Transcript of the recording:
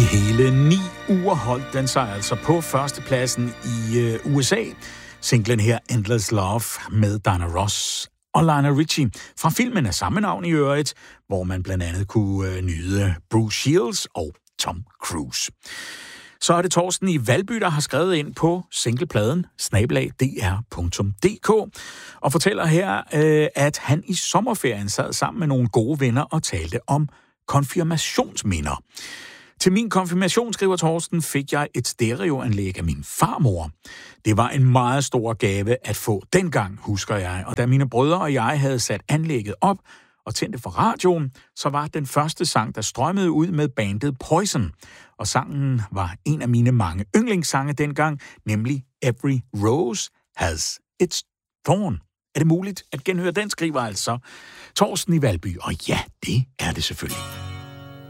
hele 9 uger holdt den sig altså på førstepladsen i USA. Singlen her, Endless Love, med Diana Ross og Lionel Richie fra filmen af samme navn i øvrigt, hvor man blandt andet kunne nyde Bruce Shields og Tom Cruise. Så er det Torsten i Valby, der har skrevet ind på singlepladen @dr.dk og fortæller her, at han i sommerferien sad sammen med nogle gode venner og talte om konfirmationsminder. Til min konfirmation, skriver Torsten, fik jeg et stereoanlæg af min farmor. Det var en meget stor gave at få dengang, husker jeg. Og da mine brødre og jeg havde sat anlægget op og tændte for radioen, så var den første sang, der strømmede ud med bandet Poison. Og sangen var en af mine mange yndlingssange dengang, nemlig Every Rose Has Its Thorn. Er det muligt at genhøre den, skriver altså Torsten i Valby? Og ja, det er det selvfølgelig.